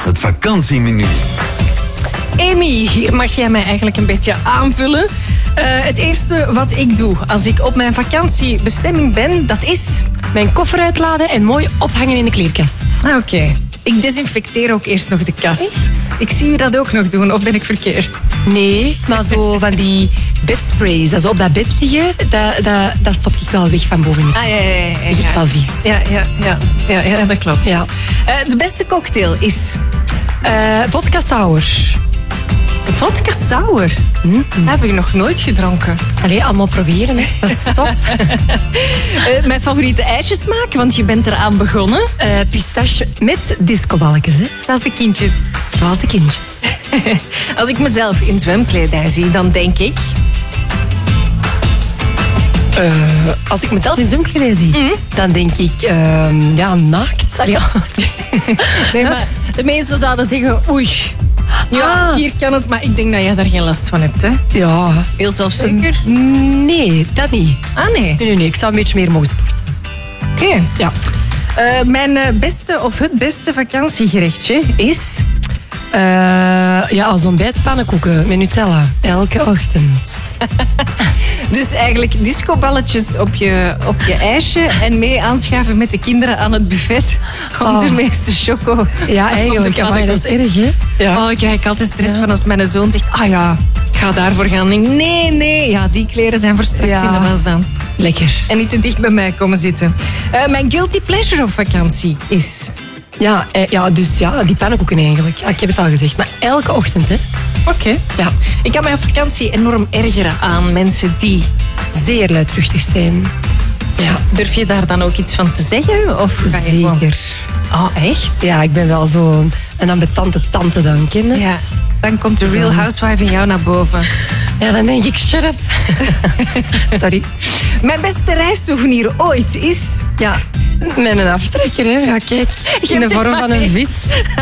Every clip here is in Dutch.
Het vakantiemenu. Amy, hier mag jij mij eigenlijk een beetje aanvullen. Het eerste wat ik doe als ik op mijn vakantiebestemming ben, dat is... Mijn koffer uitladen en mooi ophangen in de kleerkast. Oké. Ik desinfecteer ook eerst nog de kast. Echt? Ik zie u dat ook nog doen, of ben ik verkeerd? Nee, maar zo van die bedsprays, als op dat bed liggen, dat stop ik wel weg van bovenin. Ah, ja. Dat is wel vies. Ja, dat klopt. Ja. De beste cocktail is... Vodka sour. Vodka sour. Heb ik nog nooit gedronken. Allee, allemaal proberen, hè. Dat is top. Mijn favoriete ijsjesmaak, want je bent eraan begonnen. Pistache met discoballetjes, hè. Zoals de kindjes. Zoals de kindjes. Als ik mezelf in zwemkledij zie, dan denk ik... Als ik mezelf in zwemkledij zie, dan denk ik, naakt. Allee, ja. Nee, maar de meesten zouden zeggen, oei. Ja, hier kan het, maar ik denk dat jij daar geen last van hebt, hè? Ja. Heel zelfzeker? Nee, dat niet. Ah, nee. Nee, ik zou een beetje meer mogen sporten. Oké. Ja. Mijn beste of het beste vakantiegerechtje is... Als ontbijt pannenkoeken met Nutella. Elke ochtend. Dus eigenlijk discoballetjes op je ijsje en mee aanschuiven met de kinderen aan het buffet om de meeste choco. Ja, eigenlijk. Maar dat is erg, hè? Ja. Oh, ik krijg altijd stress van als mijn zoon zegt, ik ga daarvoor gaan. Denk, nee. Ja, die kleren zijn voor straks in de was dan. Lekker. En niet te dicht bij mij komen zitten. Mijn guilty pleasure op vakantie is... Dus die pannenkoeken eigenlijk. Ja, ik heb het al gezegd, maar elke ochtend, hè. Oké. Ja. Ik kan mij op vakantie enorm ergeren aan mensen die... Zeer luidruchtig zijn. Ja. Durf je daar dan ook iets van te zeggen? Of ga je gewoon... Zeker. Oh, echt? Ja, ik ben wel zo een ambetante tante dan, ken je het? Ja. Dan komt de real housewife in jou naar boven. Ja, dan denk ik, shut up. Sorry. Mijn beste reissouvenir ooit is... Ja, met een aftrekker, hè. Ja, kijk. In de vorm van een vis.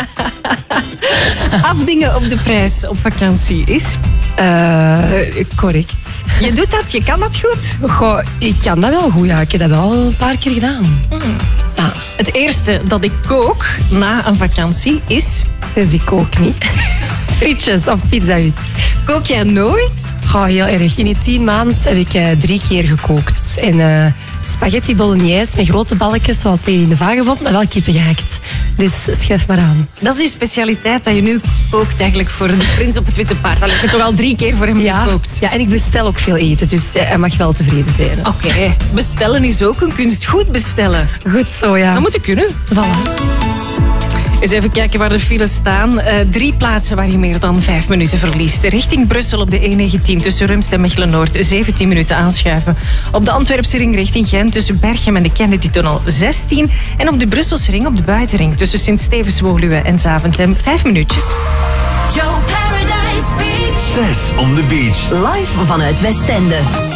Afdingen op de prijs op vakantie is... Correct. Je doet dat, je kan dat goed. Goh, ik kan dat wel goed, ja. Ik heb dat wel een paar keer gedaan. Ja. Het eerste dat ik kook na een vakantie is... Dus ik kook niet. Frietjes of pizza uit. Kook jij nooit? Goh, heel erg. In die 10 maanden heb ik 3 keer gekookt. En spaghetti bolognese met grote balkjes, zoals Lady in de Vagebond, maar wel kippen gehakt. Dus schuif maar aan. Dat is je specialiteit, dat je nu kookt eigenlijk voor de prins op het witte paard. Ik heb toch al 3 keer voor hem gekookt. Ja, en ik bestel ook veel eten, dus hij mag wel tevreden zijn. Oké. Bestellen is ook een kunst. Goed bestellen. Goed zo, ja. Dat moet je kunnen. Voilà. Eens even kijken waar de files staan. 3 plaatsen waar je meer dan 5 minuten verliest. Richting Brussel op de E19 tussen Rumst en Mechelen-Noord 17 minuten aanschuiven. Op de Antwerpse ring richting Gent tussen Berchem en de Kennedy-tunnel 16. En op de Brusselse ring op de buitenring tussen Sint-Stevens-Woluwe en Zaventem 5 minuutjes. Joe Paradise Beach. Tess on the beach. Live vanuit Westende.